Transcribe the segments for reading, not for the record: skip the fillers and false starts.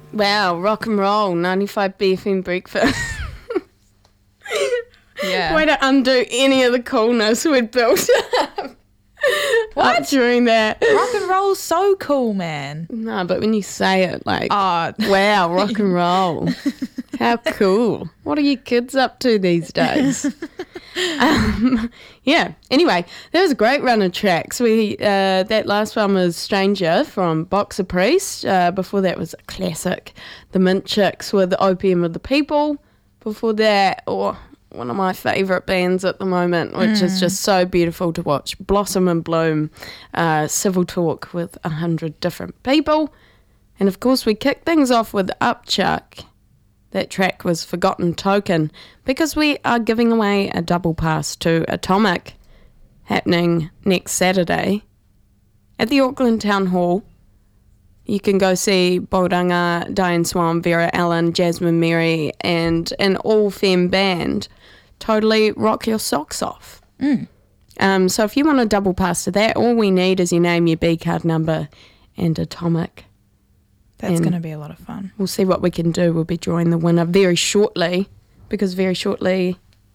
Wow, rock and roll, 95 BFM breakfast. Yeah. Way to undo any of the coolness we'd built up. What? During that. Rock and roll's so cool, man. No, but when you say it like, Oh, wow, rock and roll. How cool. What are you kids up to these days? Yeah, anyway, that was a great run of tracks. That last one was Stranger from Boxer Priest. Before that was a classic, The Mint Chicks with Opium of the People. Before that, one of my favourite bands at the moment, which is just so beautiful to watch, Blossom and Bloom, Civil Talk with 100 different people. And of course we kicked things off with Upchuck. That track was Forgotten Token, because we are giving away a double pass to Atomic, happening next Saturday at the Auckland Town Hall. You can go see Boldanga, Diane Swan, Vera Allen, Jasmine Mary, and an all-femme band totally rock your socks off. So if you want a double pass to that, all we need is your name, your B card number, and Atomic. that's going to be a lot of fun. We'll see what we can do. We'll be drawing the winner very shortly, because very shortly,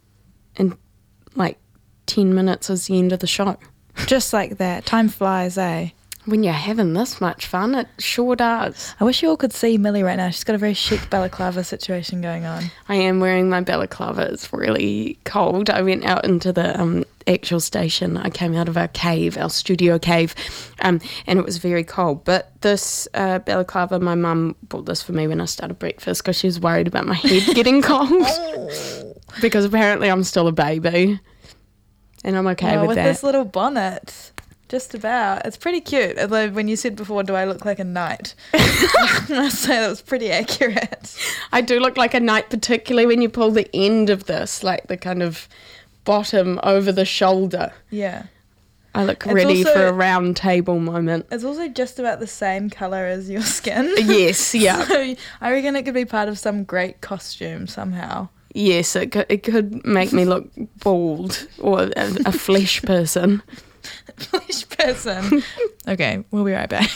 in like 10 minutes, is the end of the show. Just like that. Time flies, eh? When you're having this much fun, it sure does. I wish you all could see Millie right now. She's got a very chic balaclava situation going on. I am wearing my balaclava. It's really cold. I went out into the actual station. I came out of our cave, our studio cave, and it was very cold. But this balaclava, my mum bought this for me when I started breakfast because she was worried about my head getting cold. Because apparently I'm still a baby. And I'm okay with that. With this little bonnet. Just about. It's pretty cute. Although when you said before, do I look like a knight? I must say that was pretty accurate. I do look like a knight, particularly when you pull the end of this, like the kind of bottom over the shoulder. Yeah. I look ready for a round table moment. It's also just about the same colour as your skin. Yes, yeah. So I reckon it could be part of some great costume somehow. Yes, it could make me look bald or a flesh person. Flesh person. Okay, we'll be right back.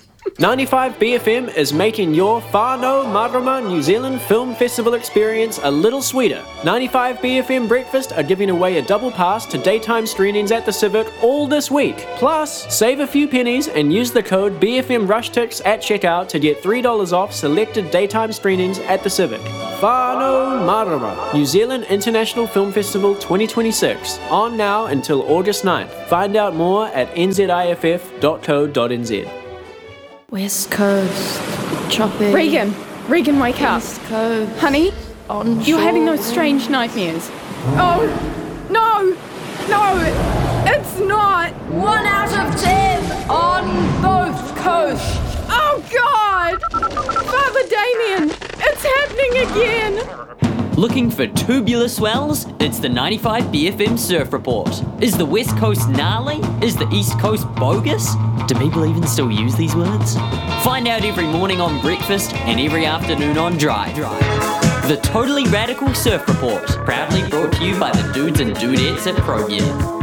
95 BFM is making your Whānau Marama New Zealand Film Festival experience a little sweeter. 95 BFM Breakfast are giving away a double pass to daytime screenings at the Civic all this week. Plus, save a few pennies and use the code BFM RushTix at checkout to get $3 off selected daytime screenings at the Civic. Whānau Marama New Zealand International Film Festival 2026, on now until August 9th. Find out more at nziff.co.nz. West Coast, choppy. Regan, wake up. East Coast, Honey, onshore. you're having those strange nightmares. Oh, no, it's not. 1 out of 10 on both coasts. Oh, God! Father Damien, it's happening again. Looking for tubular swells? It's the 95 BFM Surf Report. Is the West Coast gnarly? Is the East Coast bogus? Do people even still use these words? Find out every morning on breakfast and every afternoon on Drive. The Totally Radical Surf Report, proudly brought to you by the dudes and dudettes at ProGear.